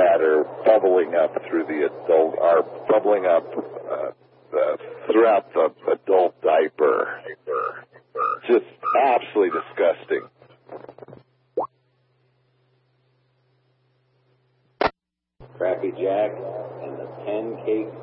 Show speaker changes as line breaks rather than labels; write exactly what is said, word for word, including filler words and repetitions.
matter bubbling up through the adult, are bubbling up uh, uh, throughout the adult diaper. Just absolutely disgusting.
Crappy Jack and the ten cake